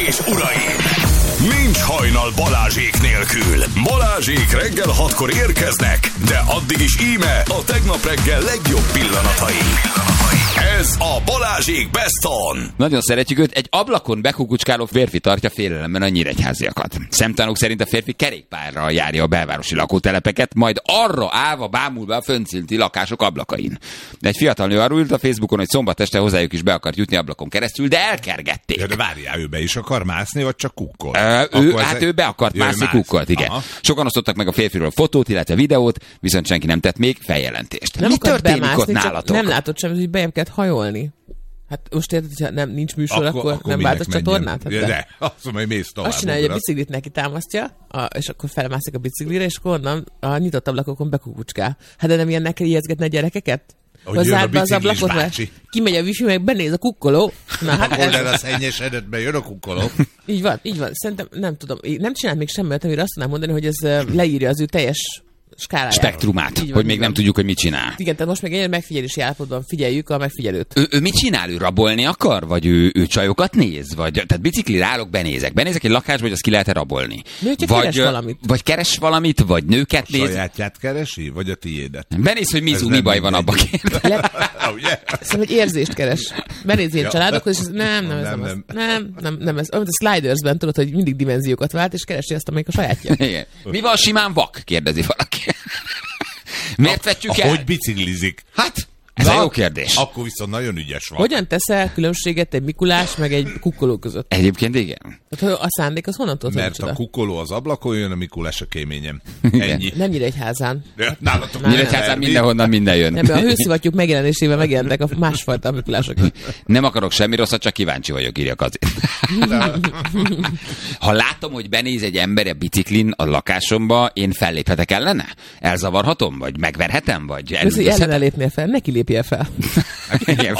és uraim! Nincs hajnal Balázsék nélkül. Balázsék reggel 6-kor érkeznek, de addig is íme a tegnap reggel legjobb pillanatai. Ez a Balázsék Best On. Nagyon szeretjük őt. Egy ablakon bekukucskáló férfi tartja félelemben a nyíregyháziakat. Szemtanúk szerint a férfi kerékpárral járja a belvárosi lakótelepeket, majd arra állva bámulva a föntszinti lakások ablakain. De egy fiatal nő arról ült a Facebookon, hogy szombat este hozzájuk is be akart jutni ablakon keresztül, de elkergették. Ja, de várjál, ő be is akar mászni, vagy csak kukkol? Ő be akart mászni, kukkolt, igen. Aha. Sokan osztottak meg a férfiről fotót, illetve videót, viszont senki nem tett még feljelentést. Mi történik ott nálatok? Nem látod semmit, hogy bejebb kellett hajolni. Hát most érted, hogyha nem, nincs műsor, akkor nem változ csatornát? Ja, de azt mondom, hogy mész tovább. Azt csinálja, hogy a biciklit neki támasztja, és akkor felmászik a biciklire, és akkor onnan a nyitott ablakokon bekukucskál. Hát de nem ilyennek kell ijeszgetni a gyerekeket? Hozzád be az ablakot, mert kimegy a wifi, meg benéz a kukkoló. Na, hát akkor a szennyes edetben jön a kukkoló. Így van. Szerintem nem tudom. Nem csinált még semmit, amire azt tudnám mondani, hogy ez leírja az ő teljes skáláját. Spektrumát, hogy még nem tudjuk, hogy mit csinál. Igen, tehát most még egy megfigyelési állapotban figyeljük a megfigyelőt. Ő mit csinál? Ő rabolni akar? Vagy ő csajokat néz? Vagy, tehát biciklire állok, benézek egy lakásba, hogy azt ki lehet-e rabolni? Vagy keres valamit, vagy nőket néz. Sajátját keresi? Vagy a tiédet? Benéz, hogy mi baj van abba, kérde. Szerintem, hogy érzést keres. Benéz ilyen családokhoz, és nem, ez olyan, a Slidersben tudod, hogy mindig dimenziókat vált, és keresi azt, amelyik a sajátja. Igen. Mi van simán vak? Kérdezi valaki. Miért vetjük el? Hogy biciklizik? Hát, ez a jó kérdés. Akkor viszont nagyon ügyes van. Hogyan teszel különbséget egy Mikulás meg egy kukkoló között? Egyébként igen. Hát a szándék az honnan tudod? Mert a kukkoló az ablakon jön, a Mikulás a kéményem. Ennyi. Nem Nyíregyházán. Nyíregyházán mindenhonnan minden jön. Nem, a hőszivattyúk megjelenésével megjelentek a másfajta Mikulások. Nem akarok semmi rosszat, csak kíváncsi vagyok, írja Kazi. Ha látom, hogy benéz egy ember a biciklin a lakásomba, én felléphetek ellene? Elzavarhatom? Vagy megverhetem? Vagy ellene lépnél fel? Neki lépjél fel. Igen,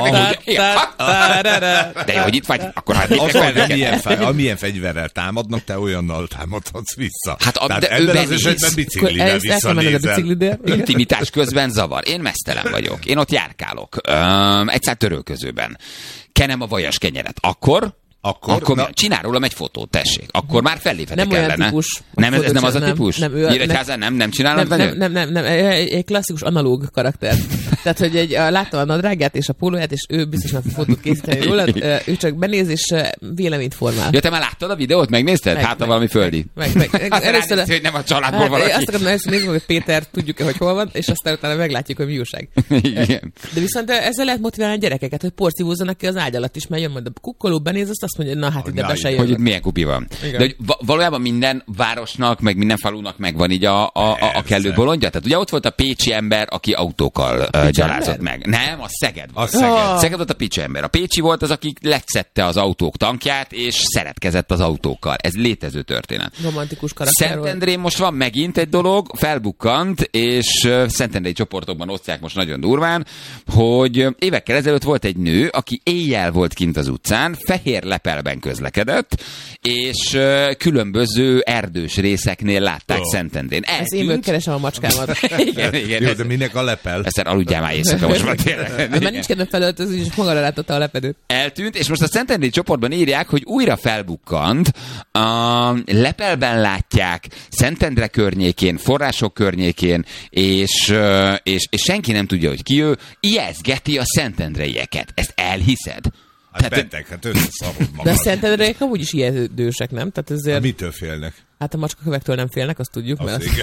de jó, hogy itt vagy, akkor hát amilyen fegyverrel támadnak, te olyannal támadhatsz vissza. Hát tehát ebben az esetben biciklivel visszanézel. Intimitás közben zavar. Én meztelen vagyok. Én ott járkálok. Egyszer törölközőben. Kenem a vajas kenyeret. Akkor csinál rólam egy fotót, tessék. Akkor már felléphetek ellene. Nem típus. Nem, ez nem az a típus? Nyíregyházán nem csinálnak vele? Nem. Egy klasszikus analóg karakter. Tehát, hogy láttam a nadrágját és a pólóját, és ő biztos meg fog fotót készíteni róla. Ő csak benéz és véleményt formál. Ja, te már láttad a videót? Megnézted? Hát a valami földi. Először, hogy nem a családból valaki. Azt akarom, hogy nézzük, hogy Péter tudjuk-e, hogy hol van, és aztán utána meglátjuk, hogy mi újság. De viszont ezzel lehet motiválni a gyerekeket, hogy porszívózzanak ki az ágy alatt is, mert jön majd a kukkoló, benéz, azt mondja, na hát ide be se jön. Hogy itt milyen kupi van. Igen. De hogy valójában minden városnak, meg minden falunak megvan így a kellő bolondja. Tehát ugye ott volt a pécsi ember, aki autókkal gyalázott meg. Nem, a Szeged volt. Szeged volt a pécsi ember. A pécsi volt az, aki lecette az autók tankját, és szeretkezett az autókkal. Ez létező történet. Romantikus karakter. Szentendrén most van megint egy dolog, felbukkant, és szentendrei csoportokban osztják most nagyon durván, hogy évekkel ezelőtt volt egy nő, aki éjjel volt kint az utcán, fehér lepelben közlekedett, és különböző erdős részeknél látták Szentendrén. Ez én keresem a macskámat. igen. Jó, de minek a lepel? Ezt aludjál már éjszaka most már tényleg. Mert nincs kedve felöltözni, és magára látotta a lepedőt. Eltűnt, és most a Szentendrei csoportban írják, hogy újra felbukkant. Lepelben látják, Szentendre környékén, források környékén, és senki nem tudja, hogy ki ő. Ijeszgeti a szentendreieket. Ezt elhiszed? Hát beteg, hát összeszarod magad. De a szentendreiek amúgy is ijesztősek, nem? Tehát ezért... Mitől félnek? Hát a macskakövektől nem félnek, azt tudjuk.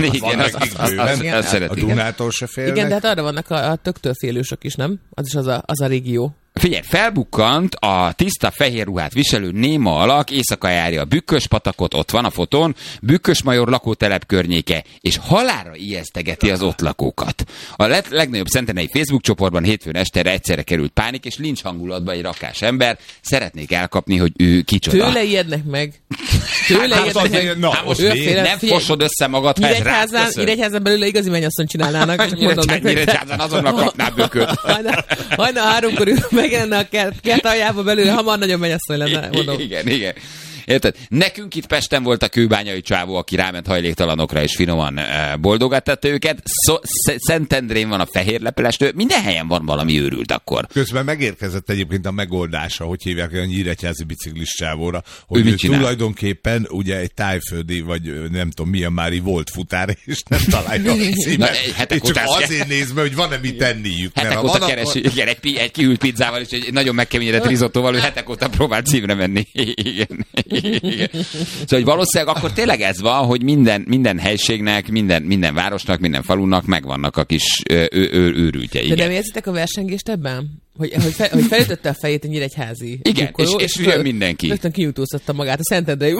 A Dunától se félnek. Igen, de hát arra vannak a töktől félősök is, nem? Az is az a régió. Figyelj, felbukkant a tiszta fehér ruhát viselő néma alak, éjszaka járja a Bükkös-patakot, ott van a fotón, Bükkös-major lakótelep környéke, és halálra ijesztegeti az ott lakókat. A legnagyobb szentendrei Facebook csoportban hétfőn estére egyszerre került pánik, és lincs hangulatba egy rakás ember. Szeretnék elkapni, hogy ő kicsoda. Tőle ijednek meg. Nem fosod össze magad, Nyíregyházán belőle igazi mennyasszony csinálnának. Nyíregyházán azonnal kapná Bükköt. Hajna 3-kor megjelenne a kert aljába belőle, hamar nagyon mennyasszony lenne, mondom. Igen. Érted? Nekünk itt Pesten volt a kőbányai csávó, aki ráment hajléktalanokra, és finoman boldogát tette őket. Szentendrén van a fehérlepelestő. Minden helyen van valami őrült akkor. Közben megérkezett egyébként a megoldása, hogy hívják a nyíregyházi biciklis csávóra, hogy ő tulajdonképpen ugye egy tájföldi, vagy nem tudom milyen mári volt futár, és nem találja a címet. És csak azért néz be, hogy van-e mit enniük. Hetek óta keresi, igen, egy kihűlt pizzával és egy nagyon megkeményedett risottóval, hogy hetek óta próbált címre menni. Igen. Szóval hogy valószínűleg akkor tényleg ez van, hogy minden helységnek, minden városnak, minden falunak megvannak a kis őrültje. De nem érzitek a versengést ebben? Hogy felütötte a fejét a nyíregyházi. Igen, és jön mindenki. Rögtön kijutóztatta magát a Szentendrei.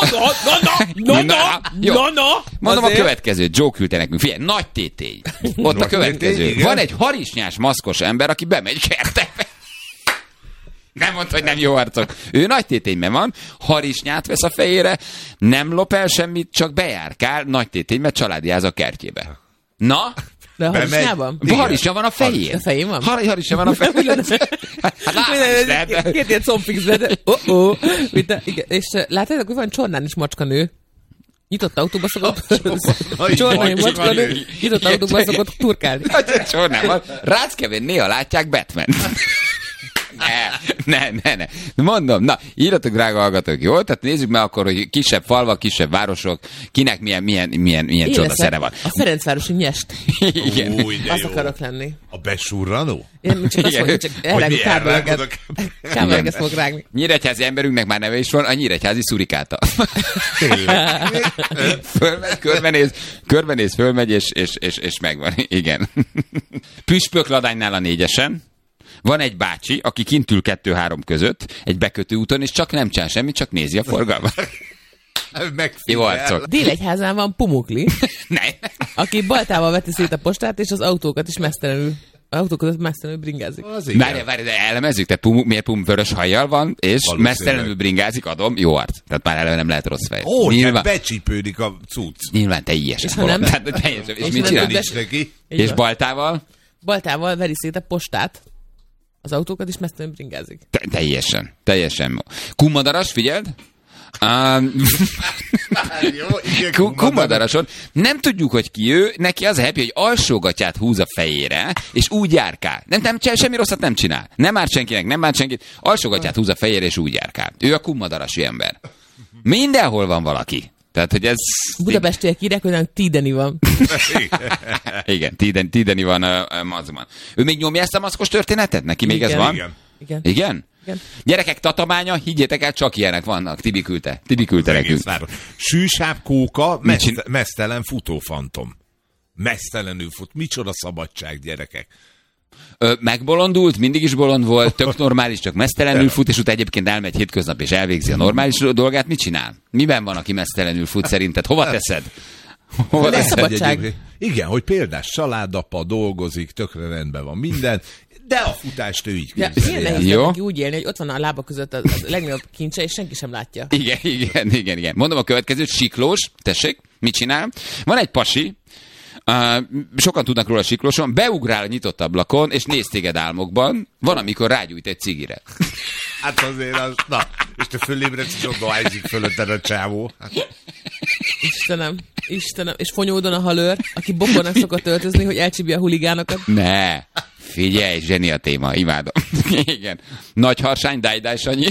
Mondom a következőt, Joe küldte nekünk. Figyelj, nagy tétény. Ott a következő. Van egy harisnyás maszkos ember, aki bemegy kertekbe. Nem mondta, hogy nem jó arcok. Ő nagy tétényben van, harisnyát vesz a fejére, nem lop el semmit, csak bejárkál nagy tétényben, családiáz a kertjébe. Na? De a harisnyában? Harisnya van a fején. A fején van? Harisnya van a fején. Hát két ilyen combfixbe. És látjátok, hogy van Csornán is macskanő. Nyitott autóba szokott. Csornán macskanő. Nyitott autóba szokott turkálni. Csornában. Ráckevén néha látják Batman. Ne. Mondom, na, írjatok, drága hallgatók, jó? Tehát nézzük meg akkor, hogy kisebb falvak, kisebb városok, kinek milyen csodaszere van. A Ferencvárosi Nyest. Igen. Azt akarok lenni. A besurranó? Én csak azt mondom, csak elrágok kábeleget fog rágni. Nyíregyházi emberünknek már neve is van, a nyíregyházi szurikáta. Körbenéz, fölmegy, és megvan. Igen. Püspökladánynál a 4-esen. Van egy bácsi, aki kint ül 2-3 között, egy bekötő úton, és csak nem csinál semmit, csak nézi a forgalmat. Jó arcok. Délegyházán van Pumukli, aki baltával veti szét a postát, és az autókat is mesztelenül bringázik. Várj, de elemezzük, tehát miért vörös hajjal van, és mesztelenül bringázik, adom, jó arc. Tehát már eleve nem lehet rossz fej. Nyilván becsípődik a cucc. Nyilván teljesen. És mit csinál? És baltával? Baltával veri szét a postát. Az autókat is mesztelenül bringázik. Teljesen. Kummadaras, figyeld? Kummadaраson nem tudjuk, hogy ki ő, neki az a happy, hogy alsógatját húz a fejére, és úgy járkál. Nem semmi rosszat nem csinál. Nem árt senkinek, nem árt senkit, alsógatját húz a fejére, és úgy járkál. Ő a kummadarasi ember. Mindenhol van valaki. Tehát, hogy ez... Budapestiek írják, hogy Tideni van. Igen, Tideni van a mazban. Ő még nyomja ezt a maszkos történetet? Neki még ez van? Igen? Gyerekek, tatabánya, higgyétek el, csak ilyenek vannak. Tibi küldte nekünk. Sűsáv kóka, mesztelen futófantom. Mesztelenül fut. Micsoda szabadság, gyerekek. Megbolondult, mindig is bolond volt, tök normális, csak mesztelenül fut, és utána egyébként elmegy hétköznap, és elvégzi a normális dolgát. Mit csinál? Miben van, aki mesztelenül fut szerinted? Hova teszed? Szabadság. Igen, hogy például családapa dolgozik, tökre rendben van minden, de a futást ő így képzeli. Jó. Úgy élni, hogy ott van a lába között a legnagyobb kincse, és senki sem látja. Igen. Mondom a következőt, siklós, tessék, mit csinál? Van egy pasi, sokan tudnak róla siklóson, beugrál a nyitott ablakon, és néz téged álmokban, van, amikor rágyújt egy cigire. Hát azért az, na, és te fölébredsz, és oda ájzik fölötted a csávó. Istenem, és Fonyódon a halőr, aki bokornak szokott öltözni, hogy elcsípje a huligánokat. Ne, figyelj, zseni a téma, imádom. Igen. Nagy harsány, dáj, Sanyi.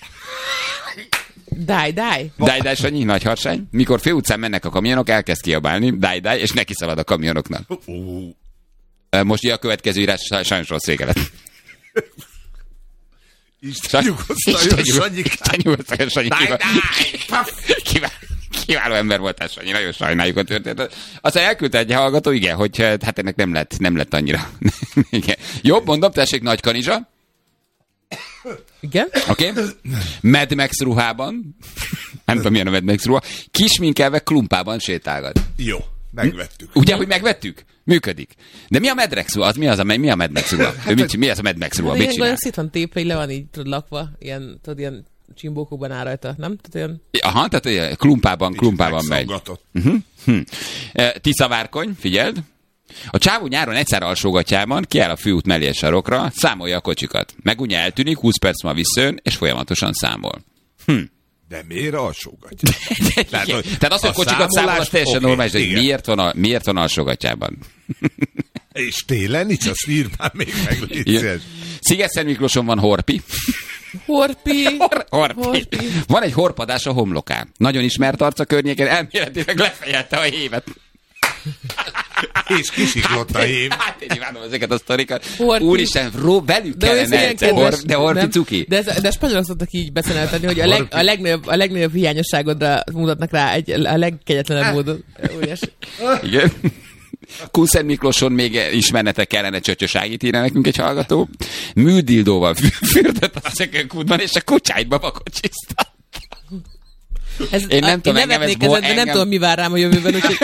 Dáj, Sanyi, nagy harsány. Mikor főutcán mennek a kamionok, elkezd kiabálni, dáj, és neki szalad a kamionoknak. Most ugye a következő írás sajnos rossz vége lett. Isten nyugodtan, Sanyi. Kiváló ember voltál, Sanyi, nagyon sajnáljuk a történetet. Aztán elküldte egy hallgató, igen, hogy hát ennek nem lett annyira. Igen. Jobb, mondom, tessék, Nagy Kanizsa. Igen? Oké. Mad Max ruhában. Nem tudom, milyen a Mad Max ruha. Kisminkelve klumpában sétálgat. Jó, megvettük. Ugye, hogy megvettük? Működik. De mi a Mad Max ruha? Mi a Mad Max ruha? Mi az a Mad Max ruha? Mit csinál? Ilyen szét van tépve, le van így lakva, ilyen csimbókokban áll rajta, nem? Aha, tehát klumpában megy. Tiszavárkony, figyeld. A csávó nyáron egyszer alsógatjában kiáll a főút mellé sarokra, számolja a kocsikat. Megunja eltűnik, 20 perc ma visszajön, és folyamatosan számol. De miért alsógatja? Tehát az, hogy kocsikat számol, az teljesen normális, hogy miért van alsógatjában. És télen nincs, azt írd már még meg, légy. Sziget-Szent Miklóson van Horpi. Horpi. Van egy horpadás a homlokán. Nagyon ismert arc a környéken, elméletileg lefejelte a évet. És kisiklott a hív. Hát én imádom ezeket a sztorikat. Úristen, velük kellene egyszer, de Horpi cuki. De spanyolok szoktak így beszélni, hogy a legnagyobb hiányosságodra mutatnak rá a legkegyetlenebb módon. Igen. Kunszent Miklóson még ismernetek kellene, Csöcsös Ágit írja nekünk egy hallgató. Műdildóval fürdött a szökőkútban, és a kucsáidba vakocsiztat. Én nem tudom, de nem tudom, mi vár rám a jövőben, úgyhogy...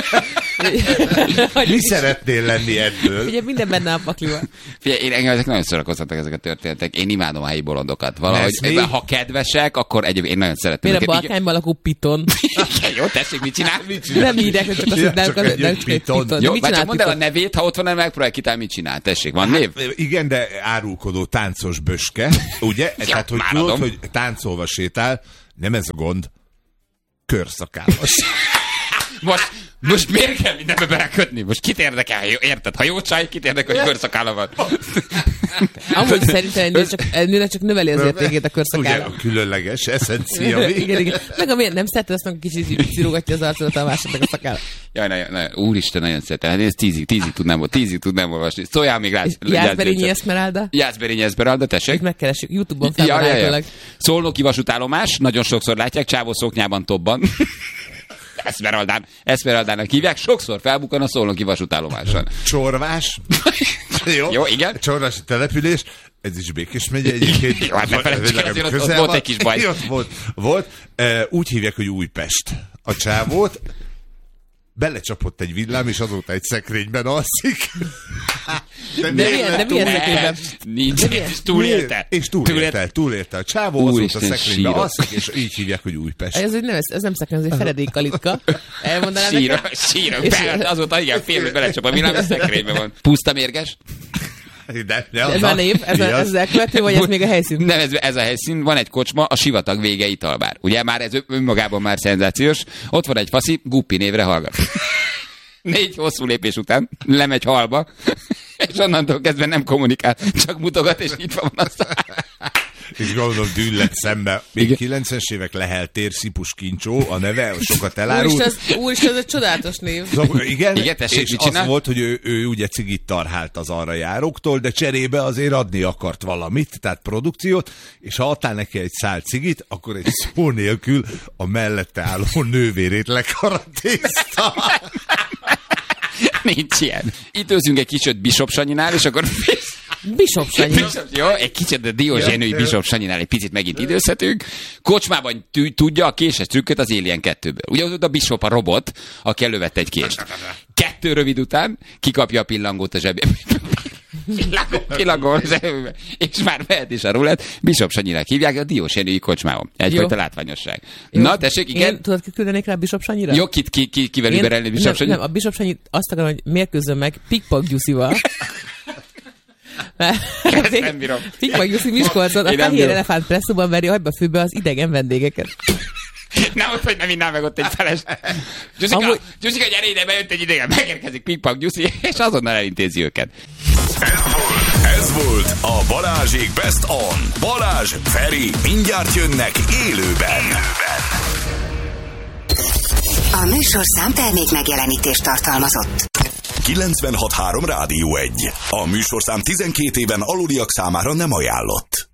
Mi szeretnél lenni ebből? Ugye minden benne a pakliban. Figyelj, engem ezek nagyon szórakoztatnak, ezek a történetek. Én imádom a helyi bolondokat. Valahogy, ha kedvesek, akkor én nagyon szeretném. Miért a Balkányban lakó piton? Jó, tessék, mit csinál? Nem írják, hogy csak azt, hogy nem piton. Jó, vagy csak mondd el a nevét, ha ott van, megpróbálj kitálni, mit csinál. Tessék, van név? Igen, de árulkodó táncos böske, ugye? Tehát, hogy tudod, hogy táncolva sétál, nem ez a gond. Körszakállas. Most miért kell mindenbe belekötni? Most kit érdekel? Érted? Ha jó csaj, kit érdekel, hogy körszakála van? Amúgy szerintem ennél csak növeli az értékét a körszakála. Ugye, különleges eszencia. Igen. Meg amilyen nem szereted, azt meg kicsit cirogatja az arcodat a másodnak a szakála. Jaj, nagyon, úristen, nagyon szeretem. Hát ez 10-ig tudnám olvasni. Szóljál még rá. Jászberényi Eszmeralda? Jászberényi Eszmeralda, tessék. Itt megkeressük, YouTube-on felvaráltólag. Szolnoki vasútállomás, nagyon sokszor látják, csávó szoknyában tobban. Eszmeraldának hívják, sokszor felbukkan a szolnoki vasútállomáson. Csorvás. Jó, igen. Csorvási település. Ez is Békés megye egyébként. Jó, hát ne felejtsük, ott volt egy kis baj. Volt. Úgy hívják, hogy Újpest. A csávót belecsapott egy villám, és azóta egy szekrényben alszik. De milyen szekrényben? Nincs, és túlélte. És túlélte. A csávó azóta szekrényben alszik, és így hívják, hogy Újpest. Ez nem szekrény, ez egy feredékkalitka. Elmondanám nekem? Sírok. Azóta igen, félő belecsap a villám, és szekrényben van. Puszta mérges? Ez a név? Ez elkövető, vagy ez még a helyszín? Nem, ez a helyszín. Van egy kocsma, a Sivatag vége italbár. Ugye már ez önmagában már szenzációs. Ott van egy faszi, Guppi névre hallgat. 4 hosszú lépés után lemegy halba, és onnantól kezdve nem kommunikál, csak mutogat, és így van a szám. És gondolom dűllet szembe. Még 90-es évek Lehel tér, Szipus Kincsó, a neve, sokat elárult. Úristen, ez egy csodálatos név. Igen, tessék, és az volt, hogy ő ugye cigit tarhált az arra járóktól, de cserébe azért adni akart valamit, tehát produkciót, és ha adtál neki egy szál cigit, akkor egy szó nélkül a mellette álló nővérét lekaratézta. Nincs ilyen. Itt őzünk egy kicsit Bishop Sanyinál, és akkor... Bishop Sanyi. Jó, egy kicsit a Diózsénői Bishop Sanyinál egy picit megint időzhetünk. Kocsmában tudja a késes trükköt az Alien 2-ből. Ugye ott a Bishop a robot, aki elővette egy kést. 2 rövid után kikapja a pillangót a zsebébe. Pillangol zsebébe. És már mehet is a rulett. Bishop Sanyinak hívják a Diózsénői kocsmában. Egyfajta látványosság. Jó. Na, tessék, igen. Én tudod, küldenék rá Bishop Sanyira? Jó, kivel überelni Bishop Sanyi? Nem, a Bishop Sanyi azt akarom, hogy mérkőzzön meg Pikpak Gyuszival. Nem bírom. Pikpak Gyuszi Miskolcon a Fehér Elefánt presszóban veri agyba főbe az idegen vendégeket. Nem ott, hogy nem innál meg ott egy feles. Gyuszika, gyere ide, bejött egy idegen, megérkezik Pikpak Gyuszi, és azonnal elintézi őket. Ez volt a Balázsék Best On. Balázs, Feri, mindjárt jönnek élőben. A műsorszám termék megjelenítést tartalmazott. 96.3 Rádió 1. A műsorszám 12 éven aluliak számára nem ajánlott.